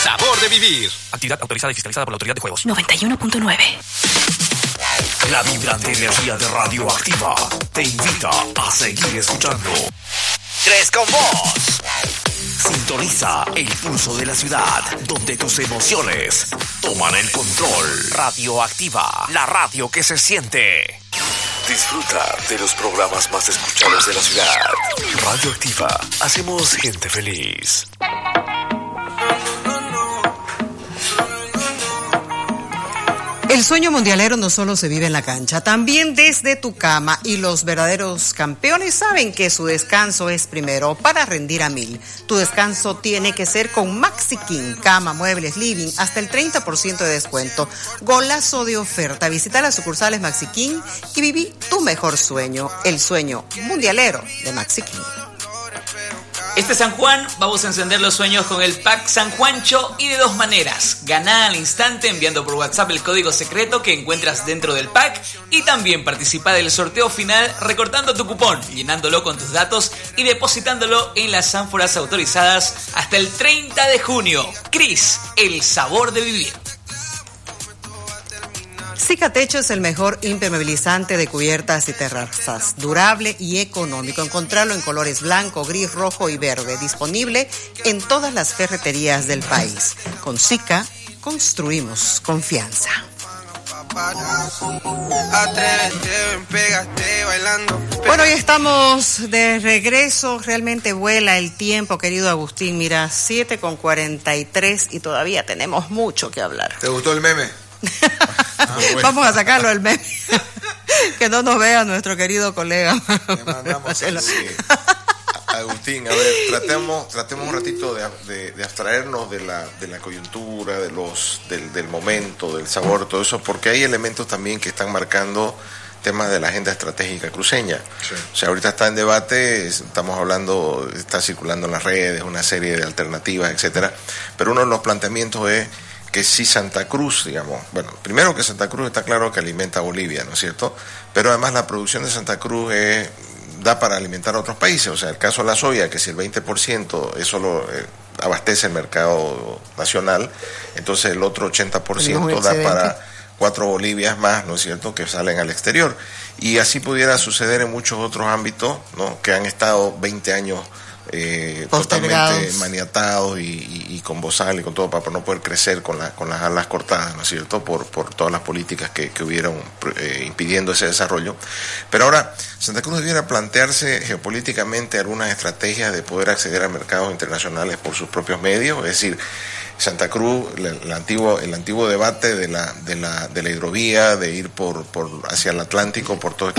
sabor de vivir. Actividad autorizada y fiscalizada por la Autoridad de Juegos. 91.9. La vibrante energía de Radioactiva te invita a seguir escuchando. ¡Tres con vos! Sintoniza el pulso de la ciudad, donde tus emociones toman el control. Radioactiva, la radio que se siente. Disfruta de los programas más escuchados de la ciudad. Radioactiva, hacemos gente feliz. El sueño mundialero no solo se vive en la cancha, también desde tu cama, y los verdaderos campeones saben que su descanso es primero para rendir a 1000. Tu descanso tiene que ser con Maxi King, cama, muebles, living, hasta el 30% de descuento. Golazo de oferta. Visita las sucursales Maxi King y viví tu mejor sueño, el sueño mundialero de Maxi King. Este San Juan vamos a encender los sueños con el pack San Juancho, y de dos maneras. Ganá al instante enviando por WhatsApp el código secreto que encuentras dentro del pack, y también participa del sorteo final recortando tu cupón, llenándolo con tus datos y depositándolo en las ánforas autorizadas hasta el 30 de junio. Cris, el sabor de vivir. Cicatecho es el mejor impermeabilizante de cubiertas y terrazas, durable y económico. Encontrarlo en colores blanco, gris, rojo y verde, disponible en todas las ferreterías del país. Con Cica construimos confianza. Bueno, ya estamos de regreso. Realmente vuela el tiempo, querido Agustín. Mira, 7:43 y todavía tenemos mucho que hablar. ¿Te gustó el meme? Bueno. Vamos a sacarlo del meme. Que no nos vea nuestro querido colega. Le mandamos sí. Agustín, a ver, tratemos un ratito de abstraernos de la coyuntura, del momento, del sabor, todo eso, porque hay elementos también que están marcando temas de la agenda estratégica cruceña. Sí. O sea, ahorita está en debate, estamos hablando, está circulando en las redes una serie de alternativas, etcétera, pero uno de los planteamientos es que si Santa Cruz, digamos, bueno, primero que Santa Cruz está claro que alimenta a Bolivia, ¿no es cierto? Pero además la producción de Santa Cruz da para alimentar a otros países. O sea, el caso de la soya, que si el 20% eso lo abastece el mercado nacional, entonces el otro 80% da para 4 Bolivias más, ¿no es cierto?, que salen al exterior. Y así pudiera suceder en muchos otros ámbitos, ¿no?, que han estado 20 años totalmente maniatados y con bozal y con todo para no poder crecer con las alas cortadas, ¿no es cierto?, por todas las políticas que hubieron impidiendo ese desarrollo. Pero ahora Santa Cruz debiera plantearse geopolíticamente algunas estrategias de poder acceder a mercados internacionales por sus propios medios. Es decir, Santa Cruz, el antiguo debate de la hidrovía, de ir hacia el Atlántico por todo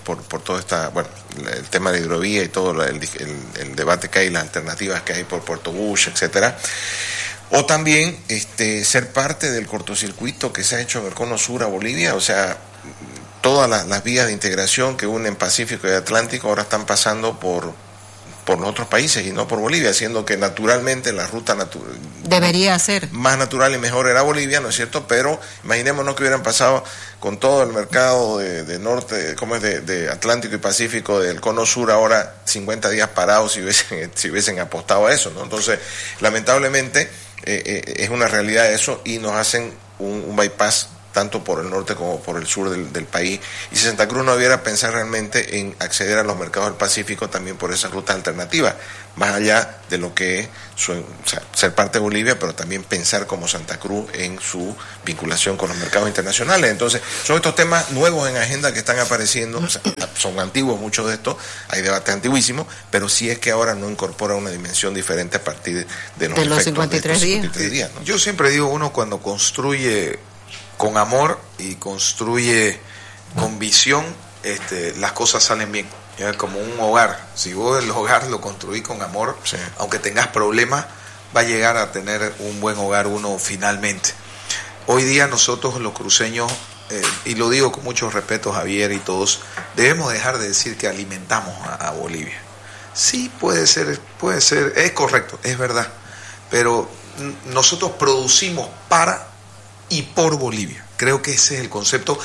el tema de la hidrovía y todo el debate que hay, las alternativas que hay por Puerto Bush, etcétera. O también ser parte del cortocircuito que se ha hecho en el cono sur a Bolivia. O sea, todas las vías de integración que unen Pacífico y Atlántico ahora están pasando por los otros países y no por Bolivia, siendo que naturalmente la ruta debería ser más natural y mejor era Bolivia, ¿no es cierto? Pero imaginémonos que hubieran pasado con todo el mercado de norte, como es de Atlántico y Pacífico, del cono sur, ahora 50 días parados si hubiesen apostado a eso, ¿no? Entonces, lamentablemente es una realidad eso, y nos hacen un bypass tanto por el norte como por el sur del país. Y si Santa Cruz no debiera pensar realmente en acceder a los mercados del Pacífico también por esas rutas alternativas, más allá de lo que es ser parte de Bolivia, pero también pensar como Santa Cruz en su vinculación con los mercados internacionales. Entonces, son estos temas nuevos en agenda que están apareciendo. O sea, son antiguos muchos de estos, hay debates antiguísimos, pero sí es que ahora no incorpora una dimensión diferente a partir de los 53 días, ¿no? Yo siempre digo, uno cuando construye con amor y construye con visión, las cosas salen bien. Como un hogar, si vos el hogar lo construís con amor, sí, aunque tengas problemas, va a llegar a tener un buen hogar uno finalmente. Hoy día nosotros los cruceños, y lo digo con mucho respeto, Javier y todos, debemos dejar de decir que alimentamos a Bolivia. Sí, puede ser, es correcto, es verdad, pero nosotros producimos para y por Bolivia. Creo que ese es el concepto.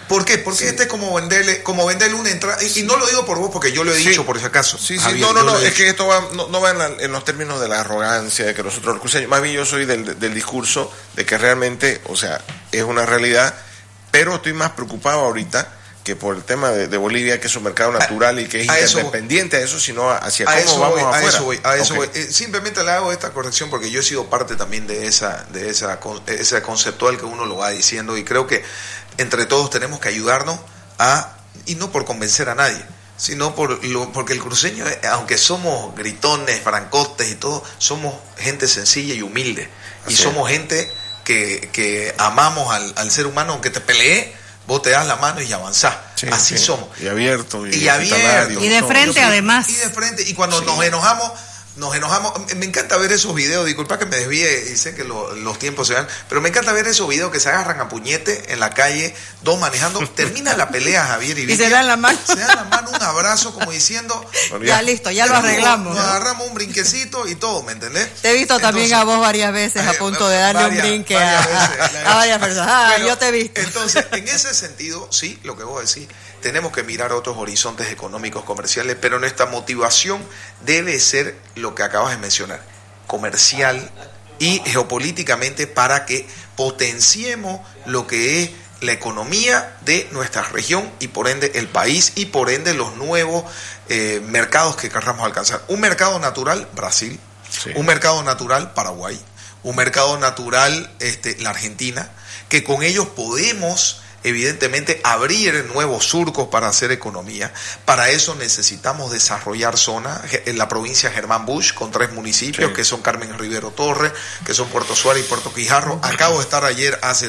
¿Por qué? Porque este es como venderle una entrada, y no lo digo por vos, porque yo lo he dicho por si acaso. Sí, Javier, no, es que esto no va en los términos de la arrogancia, de que nosotros los cruceños, más bien yo soy del discurso de que realmente, o sea, es una realidad, pero estoy más preocupado ahorita que por el tema de Bolivia, que es un mercado natural y que es independiente a eso, sino hacia cómo vamos afuera. A eso voy. Simplemente le hago esta corrección porque yo he sido parte también de esa conceptual que uno lo va diciendo, y creo que entre todos tenemos que ayudarnos y no por convencer a nadie, sino porque el cruceño, aunque somos gritones, francotes y todo, somos gente sencilla y humilde. Así y somos gente que amamos al ser humano, aunque te pelee, vos te das la mano y avanzás. Así somos. Y abierto. Y de frente, además. Y de frente. Y cuando nos enojamos. Me encanta ver esos videos, disculpa que me desvíe y sé que los tiempos se van, pero me encanta ver esos videos que se agarran a puñete en la calle, dos manejando, termina la pelea, Javier y se dan la mano. Se dan la mano, un abrazo, como diciendo, ya listo, ya lo arreglamos. Nos agarramos un brinquecito y todo, ¿me entendés? Te he visto también a vos varias veces a punto de darle un brinque a varias personas. Yo te he visto. Entonces, en ese sentido, sí, lo que vos decís, tenemos que mirar otros horizontes económicos, comerciales, pero nuestra motivación debe ser lo que acabas de mencionar, comercial y geopolíticamente, para que potenciemos lo que es la economía de nuestra región y por ende el país y por ende los nuevos mercados que querramos alcanzar. Un mercado natural, Brasil, un mercado natural, Paraguay, un mercado natural, la Argentina, que con ellos podemos evidentemente abrir nuevos surcos para hacer economía. Para eso necesitamos desarrollar zonas. En la provincia Germán Busch, con 3 municipios, que son Carmen Rivero Torres, que son Puerto Suárez y Puerto Quijarro. Acabo de estar ayer, hace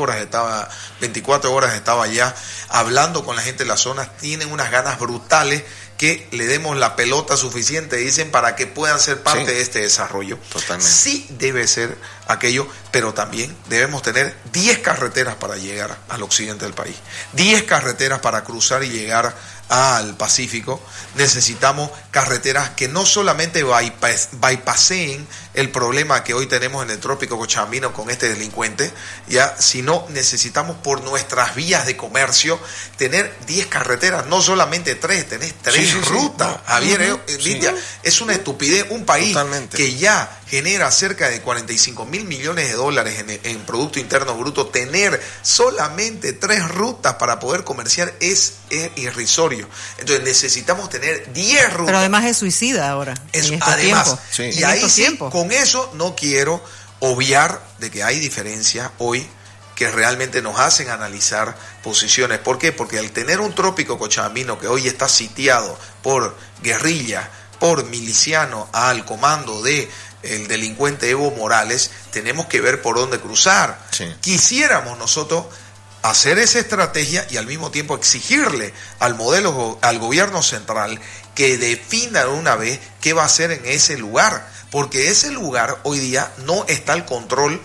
24 horas estaba allá hablando con la gente de las zonas. Tienen unas ganas brutales que le demos la pelota suficiente, dicen, para que puedan ser parte de este desarrollo. Totalmente. Sí debe ser aquello, pero también debemos tener 10 carreteras para llegar al occidente del país, 10 carreteras para cruzar y llegar al Pacífico. Necesitamos carreteras que no solamente bypasseen el problema que hoy tenemos en el trópico cochabambino con este delincuente, sino necesitamos por nuestras vías de comercio tener 10 carreteras, no solamente 3, tenés 3 rutas. Javier, es una estupidez. Un país que ya genera cerca de 45.000 millones de dólares en Producto Interno Bruto, tener solamente 3 rutas para poder comerciar es irrisorio. Entonces necesitamos tener 10 rutas. Pero además es suicida ahora. Además, y ahí con eso no quiero obviar de que hay diferencias hoy que realmente nos hacen analizar posiciones. ¿Por qué? Porque al tener un trópico cochabambino que hoy está sitiado por guerrilla, por miliciano al comando de el delincuente Evo Morales, tenemos que ver por dónde cruzar. Quisiéramos nosotros hacer esa estrategia y al mismo tiempo exigirle al gobierno central que defina de una vez qué va a hacer en ese lugar, porque ese lugar hoy día no está al control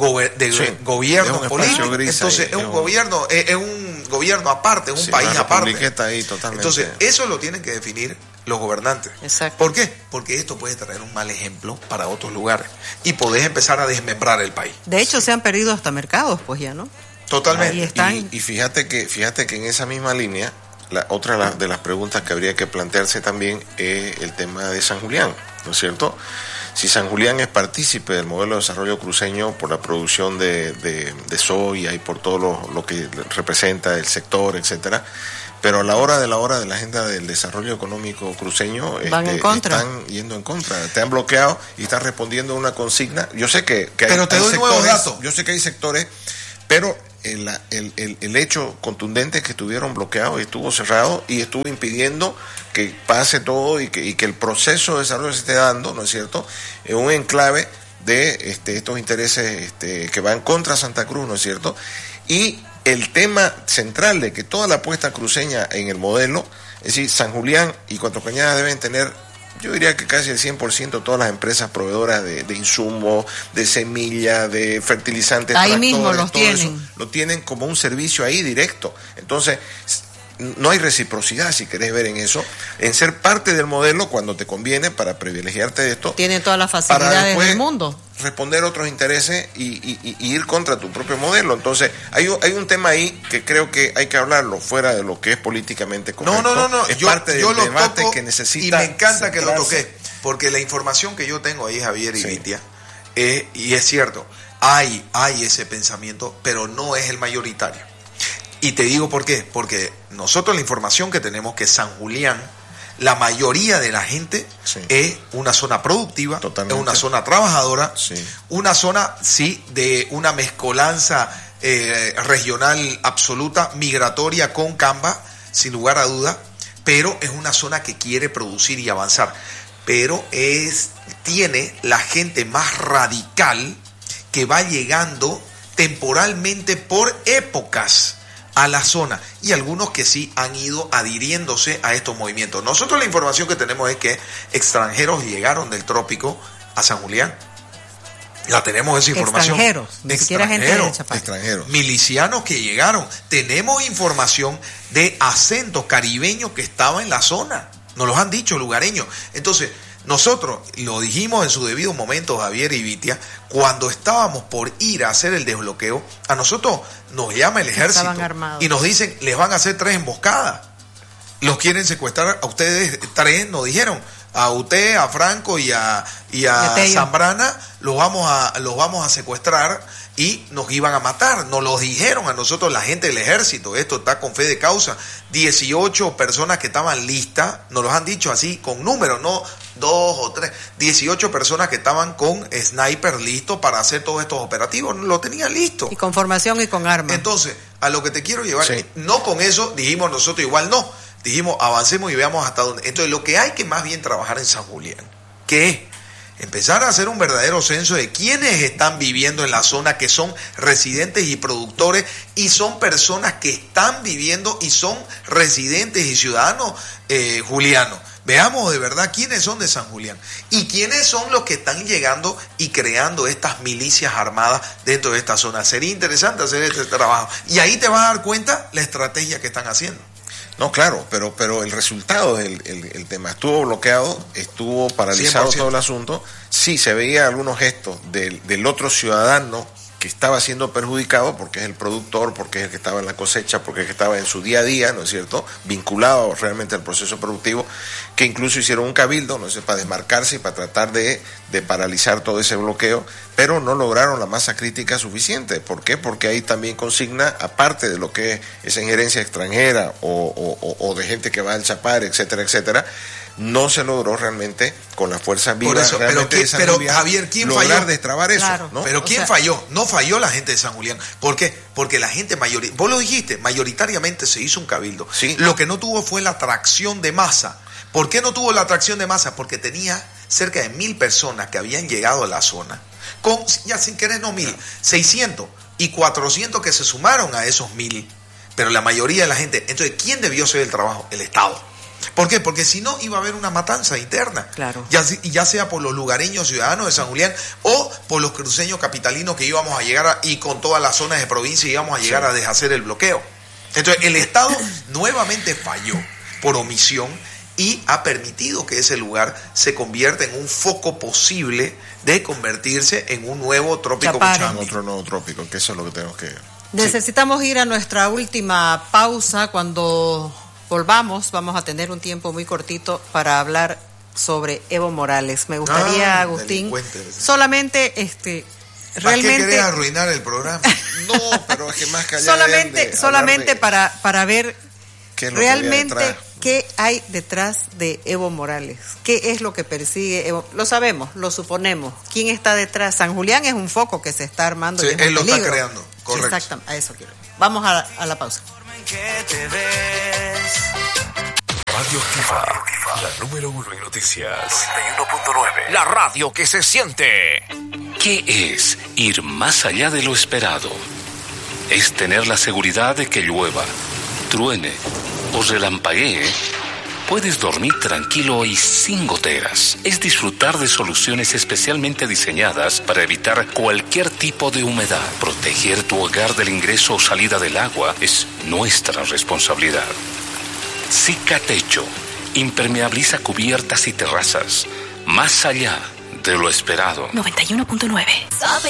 de gobierno político. Entonces es un gobierno aparte, un país aparte. Ahí, entonces eso lo tienen que definir los gobernantes. Exacto. ¿Por qué? Porque esto puede traer un mal ejemplo para otros lugares y podés empezar a desmembrar el país. De hecho, se han perdido hasta mercados, pues ya, ¿no? Totalmente. Y fíjate que en esa misma línea, otra de las preguntas que habría que plantearse también es el tema de San Julián, ¿no es cierto? Si San Julián es partícipe del modelo de desarrollo cruceño por la producción de soya y por todo lo que representa el sector, etcétera, pero a la hora de la agenda del desarrollo económico cruceño están yendo en contra, te han bloqueado y están respondiendo a una consigna. Yo sé que pero te doy nuevos datos. Yo sé que hay sectores, pero el hecho contundente es que estuvieron bloqueados y estuvo cerrado y estuvo impidiendo que pase todo y que el proceso de desarrollo se esté dando, ¿no es cierto?, en un enclave de estos intereses que van contra Santa Cruz, ¿no es cierto? Y el tema central de que toda la apuesta cruceña en el modelo, es decir, San Julián y Cuatro Cañadas deben tener, yo diría que casi el 100% todas las empresas proveedoras de insumos, de semillas, de fertilizantes, ahí mismo los tienen. Lo tienen como un servicio ahí directo. Entonces, no hay reciprocidad, si querés ver en eso, en ser parte del modelo cuando te conviene para privilegiarte de esto. Tienen todas las facilidades del mundo. Responder otros intereses y ir contra tu propio modelo. Entonces, hay un tema ahí que creo que hay que hablarlo fuera de lo que es políticamente correcto. No. Es parte del debate que necesita. Y me encanta que lo toqué, porque la información que yo tengo ahí, Javier y Vitia, y es cierto, hay ese pensamiento, pero no es el mayoritario. Y te digo por qué, porque nosotros la información que tenemos que San Julián, la mayoría de la gente es una zona productiva, totalmente. Es una zona trabajadora, una zona, de una mezcolanza regional absoluta, migratoria con Camba, sin lugar a duda, pero es una zona que quiere producir y avanzar. Pero tiene la gente más radical que va llegando temporalmente por épocas a la zona, y algunos que sí han ido adhiriéndose a estos movimientos. Nosotros la información que tenemos es que extranjeros llegaron del trópico a San Julián. La tenemos esa información. Extranjeros, ni siquiera gente de Chapala. Extranjeros. Milicianos que llegaron. Tenemos información de acentos caribeños que estaban en la zona. Nos los han dicho lugareños. Entonces, nosotros lo dijimos en su debido momento, Javier y Vitia, cuando estábamos por ir a hacer el desbloqueo, a nosotros nos llama el ejército y nos dicen, les van a hacer 3 emboscadas. Los quieren secuestrar a ustedes 3, nos dijeron, a usted, a Franco y a Zambrana, los vamos a secuestrar y nos iban a matar. Nos lo dijeron a nosotros la gente del ejército, esto está con fe de causa. 18 personas que estaban listas, nos los han dicho así, con números, no 2 o 3, 18 personas que estaban con sniper listos para hacer todos estos operativos, lo tenían listo. Y con formación y con armas. Entonces, a lo que te quiero llevar, no con eso, dijimos nosotros igual no, dijimos avancemos y veamos hasta dónde. Entonces, lo que hay que más bien trabajar en San Julián, que es empezar a hacer un verdadero censo de quiénes están viviendo en la zona, que son residentes y productores, y son personas que están viviendo y son residentes y ciudadanos julianos. Veamos de verdad quiénes son de San Julián y quiénes son los que están llegando y creando estas milicias armadas dentro de esta zona. Sería interesante hacer este trabajo y ahí te vas a dar cuenta la estrategia que están haciendo. No, claro, pero el resultado del tema estuvo bloqueado, estuvo paralizado 100%. Todo el asunto. Sí, se veía algunos gestos del otro ciudadano que estaba siendo perjudicado porque es el productor, porque es el que estaba en la cosecha, porque es el que estaba en su día a día, ¿no es cierto?, vinculado realmente al proceso productivo, que incluso hicieron un cabildo, ¿no es cierto?, para desmarcarse y para tratar de paralizar todo ese bloqueo, pero no lograron la masa crítica suficiente. ¿Por qué? Porque ahí también consigna, aparte de lo que es esa injerencia extranjera o de gente que va al Chapar, etcétera, etcétera, no se logró realmente con la fuerza viva. Por eso, pero Javier, ¿quién falló? Destrabar eso, claro. ¿No? Pero ¿quién falló? No falló la gente de San Julián. ¿Por qué? Porque la gente vos lo dijiste, mayoritariamente se hizo un cabildo. Sí. Lo que no tuvo fue la atracción de masa. ¿Por qué no tuvo la atracción de masa? Porque tenía cerca de 1,000 personas que habían llegado a la zona, con, ya sin querer no 1,000, 600 y 400 que se sumaron a esos 1,000, pero la mayoría de la gente. Entonces, ¿quién debió hacer el trabajo? El Estado. ¿Por qué? Porque si no iba a haber una matanza interna, claro. ya sea por los lugareños ciudadanos de San Julián o por los cruceños capitalinos que íbamos a llegar y con todas las zonas de provincia íbamos a llegar a deshacer el bloqueo. Entonces el Estado nuevamente falló por omisión y ha permitido que ese lugar se convierta en un foco posible de convertirse en un nuevo trópico Cochabamba. Otro nuevo trópico, que eso es lo que tenemos que... Necesitamos ir a nuestra última pausa. Cuando volvamos, vamos a tener un tiempo muy cortito para hablar sobre Evo Morales. Me gustaría, Agustín, solamente realmente... ¿Para qué querés arruinar el programa? No, pero es que más que allá solamente para ver realmente qué hay detrás de Evo Morales. ¿Qué es lo que persigue Evo? Lo sabemos, lo suponemos. ¿Quién está detrás? San Julián es un foco que se está armando. Sí, y es él lo está creando, correcto. Exactamente, a eso quiero. Vamos a la pausa. Radio Activa, la número 1 en noticias. 91.9. La radio que se siente. ¿Qué es ir más allá de lo esperado? Es tener la seguridad de que llueva, truene o relampaguee. Puedes dormir tranquilo y sin goteras. Es disfrutar de soluciones especialmente diseñadas para evitar cualquier tipo de humedad. Proteger tu hogar del ingreso o salida del agua es nuestra responsabilidad. Cicatecho impermeabiliza cubiertas y terrazas más allá de lo esperado. 91.9. Sabe